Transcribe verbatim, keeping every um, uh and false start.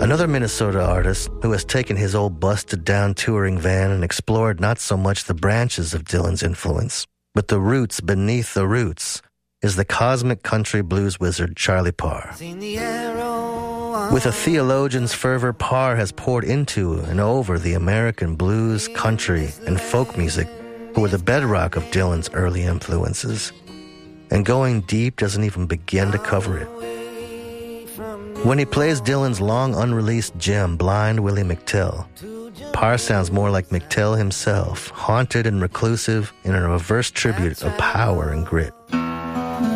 Another Minnesota artist who has taken his old busted-down touring van and explored not so much the branches of Dylan's influence, but the roots beneath the roots, is the cosmic country blues wizard Charlie Parr. With a theologian's fervor, Parr has poured into and over the American blues, country, and folk music who were the bedrock of Dylan's early influences. And going deep doesn't even begin to cover it. When he plays Dylan's long unreleased gem, Blind Willie McTell, Parr sounds more like McTell himself, haunted and reclusive in a reverse tribute of power and grit.